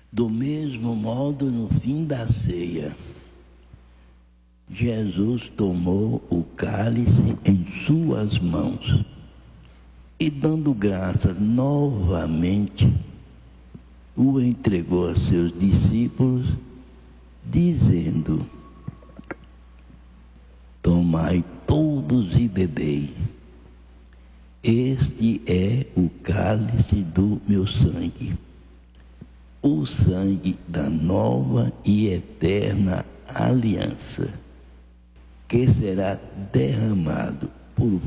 Do mesmo modo, no fim da ceia, Jesus tomou o cálice em suas mãos e, dando graças novamente, o entregou a seus discípulos, dizendo: tomai todos e bebei. Este é o cálice do meu sangue, o sangue da nova e eterna aliança, que será derramado por